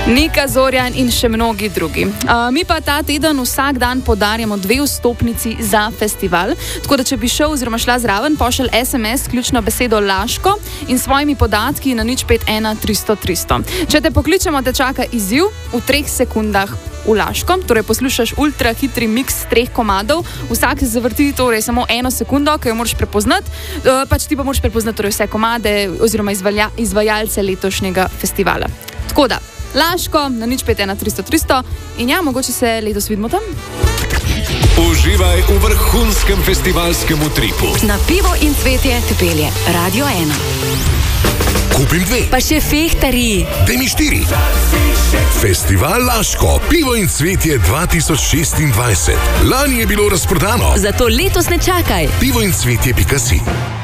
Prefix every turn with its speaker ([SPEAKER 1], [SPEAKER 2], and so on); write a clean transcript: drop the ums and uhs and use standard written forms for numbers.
[SPEAKER 1] Nika Zorjan in še mnogi drugi. Mi pa ta teden vsak dan podarjamo 2 vstopnici za festival. Tako da, če bi šel oziroma šla zraven, pošelj SMS, ključno besedo Laško in svojimi podatki na 051 300 300. Če te pokličemo, te čaka izziv v 3 sekundah v Laško. Torej poslušaš ultra hitri miks 3 komadov. Vsak se zavrti torej samo 1 sekundo, ki jo moraš prepoznati. Pač ti pa moraš prepoznati torej vse komade oziroma izvajalce letošnjega festivala. Tako da, Laško na 051 300 300 in ja, mogoče se letos vidimo tam.
[SPEAKER 2] Uživaj v vrhunskem festivalskem utripu.
[SPEAKER 3] Na Pivo in cvetje te pelje Radio 1.
[SPEAKER 4] Kupim 2.
[SPEAKER 3] Pa še fehtari.
[SPEAKER 4] Daj mi 4. Festival Laško, Pivo in cvetje 2026. Lani je bilo razprodano.
[SPEAKER 3] Zato letos ne čakaj.
[SPEAKER 4] pivoincvetje.si